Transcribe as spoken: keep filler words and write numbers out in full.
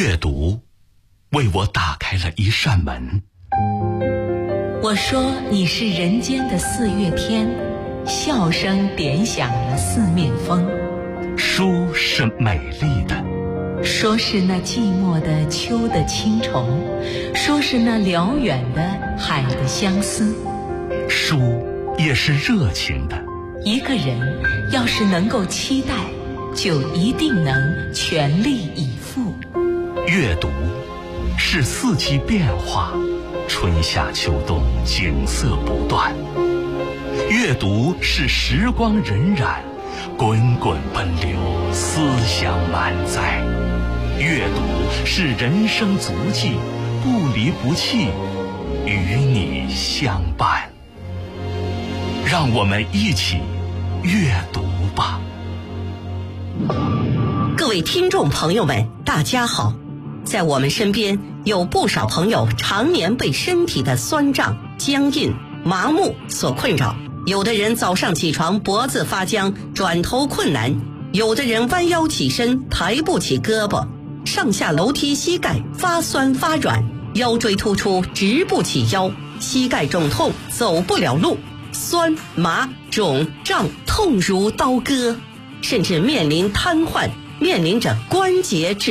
阅读为我打开了一扇门。 我说你是人间的四月天，笑声点响了四面风。 书是美丽的， 说是那寂寞的秋的青虫，说是那辽远的海的相思。 书也是热情的。 一个人要是能够期待，就一定能全力以赴。 阅读是四季变化，春夏秋冬景色不断。阅读是时光荏苒，滚滚奔流，思想满载。阅读是人生足迹，不离不弃，与你相伴。让我们一起阅读吧。 各位听众朋友们，大家好。在我们身边有不少朋友常年被身体的酸胀、僵硬、麻木所困扰。有的人早上起床脖子发僵，转头困难；有的人弯腰起身抬不起胳膊，上下楼梯膝盖发酸发软，腰椎突出直不起腰，膝盖肿痛走不了路，酸麻肿胀痛如刀割，甚至面临瘫痪，面临着关节治